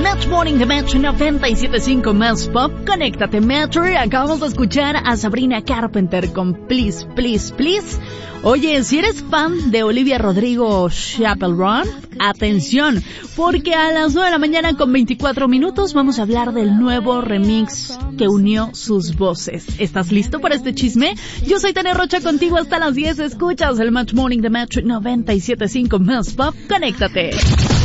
Match Morning de Metro 97.5 más Pop. Conéctate, Metro. Acabamos de escuchar a Sabrina Carpenter con Please, Please, Please. Oye, si eres fan de Olivia Rodrigo Chappell Roan, atención, porque a las 9 de la mañana con 24 minutos vamos a hablar del nuevo remix que unió sus voces. ¿Estás listo para este chisme? Yo soy Tania Rocha, contigo hasta las 10. Escuchas el Match Morning de Metro 97.5 más Pop. Conéctate.